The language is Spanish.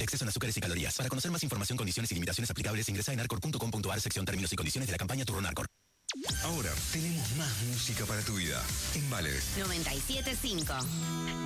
exceso en azúcares y calorías. Para conocer más información, condiciones y limitaciones aplicables, ingresa en arcor.com.ar, sección términos y condiciones de la campaña Turrón Arcor. Ahora tenemos más música para tu vida en Vale 97.5.